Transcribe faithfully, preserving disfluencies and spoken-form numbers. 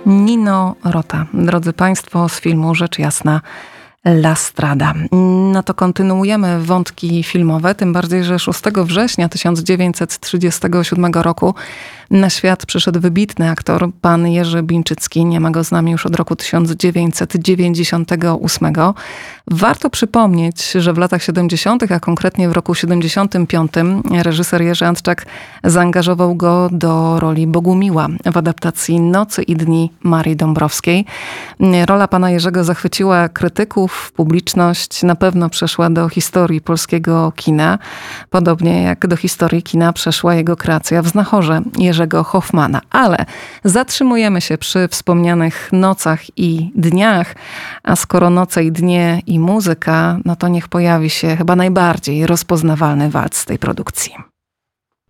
Nino Rota, drodzy Państwo, z filmu Rzecz jasna La Strada. No to kontynuujemy wątki filmowe, tym bardziej, że szóstego września tysiąc dziewięćset trzydziestego siódmego roku na świat przyszedł wybitny aktor, pan Jerzy Bińczycki. Nie ma go z nami już od roku tysiąc dziewięćset dziewięćdziesiątego ósmego. Warto przypomnieć, że w latach siedemdziesiątych, a konkretnie w roku siedemdziesiątym piątym, reżyser Jerzy Antczak zaangażował go do roli Bogumiła w adaptacji Nocy i dni Marii Dąbrowskiej. Rola pana Jerzego zachwyciła krytyków, publiczność, na pewno przeszła do historii polskiego kina, podobnie jak do historii kina przeszła jego kreacja w Znachorze Jerzego Hoffmana. Ale zatrzymujemy się przy wspomnianych nocach i dniach, a skoro noce i dnie i muzyka, no to niech pojawi się chyba najbardziej rozpoznawalny walc z tej produkcji.